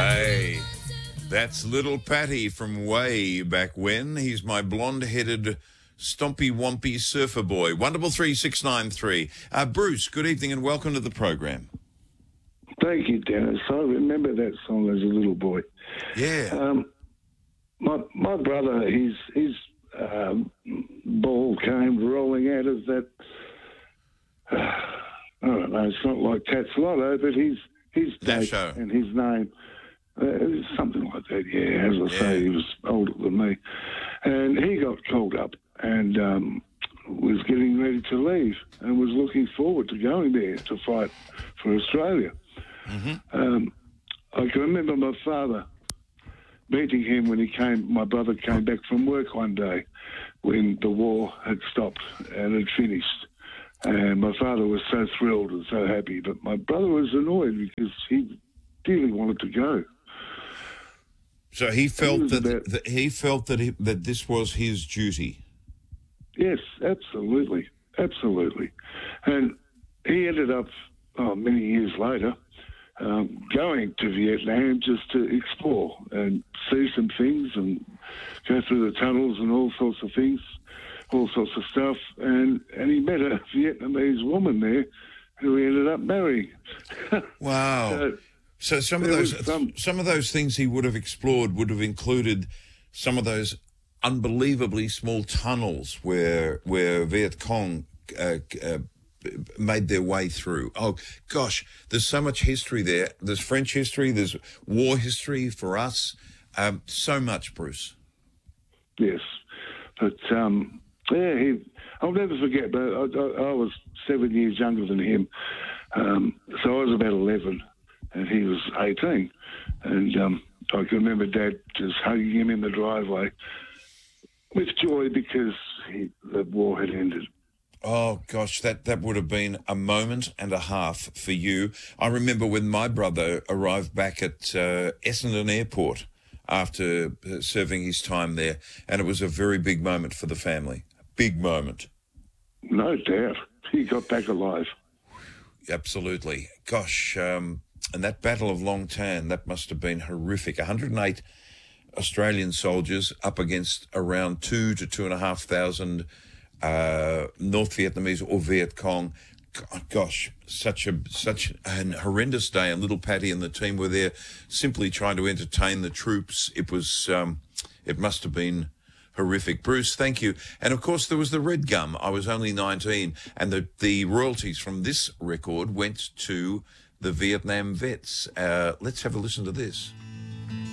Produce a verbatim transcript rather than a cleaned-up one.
Hey, that's little Patty from way back when. He's my blonde-headed, stompy-wompy surfer boy. Wonderful three six nine three. Uh, Bruce, good evening and welcome to the program. Thank you, Dennis. I remember that song as a little boy. Yeah. Um, my my brother, his his um, ball came rolling out of that. Uh, I don't know. It's not like Cat's Lotto, but his his That date show. and his name, uh, something like that. Yeah, as I Yeah. say, he was older than me, and he got called up and um, was getting ready to leave and was looking forward to going there to fight for Australia. Mm-hmm. Um, I can remember my father meeting him when he came. My brother came back from work one day when the war had stopped and had finished. And my father was so thrilled and so happy, but my brother was annoyed because he really wanted to go. So he felt was that, about- that he felt that he, that this was his duty. Yes, absolutely, absolutely. And he ended up, oh, many years later, um, going to Vietnam just to explore and see some things and go through the tunnels and all sorts of things, all sorts of stuff. And, and he met a Vietnamese woman there who he ended up marrying. Wow. So, So some of there those was some- some of those things he would have explored would have included some of those unbelievably small tunnels where where Viet Cong uh, uh, made their way through. Oh gosh, there's so much history there. There's French history. There's war history for us. Um, so much, Bruce. yes. But, um, yeah, he, I'll never forget, but I, I, I was seven years younger than him. Um, so I was about eleven and he was eighteen. And um, I can remember Dad just hugging him in the driveway with joy because he, the war had ended. Oh, gosh, that, that would have been a moment and a half for you. I remember when my brother arrived back at uh, Essendon Airport after uh, serving his time there, and it was a very big moment for the family. Big moment. No doubt. He got back alive. Absolutely. Gosh, um, and that Battle of Long Tan, that must have been horrific. one hundred eight Australian soldiers up against around two to two and a half thousand uh, North Vietnamese or Viet Cong. Gosh, such a such an horrendous day, and little Patty and the team were there simply trying to entertain the troops. It was, um, it must have been horrific. Bruce, thank you. And of course, there was the Red Gum. I was only nineteen, and the the royalties from this record went to the Vietnam vets. Uh, let's have a listen to this.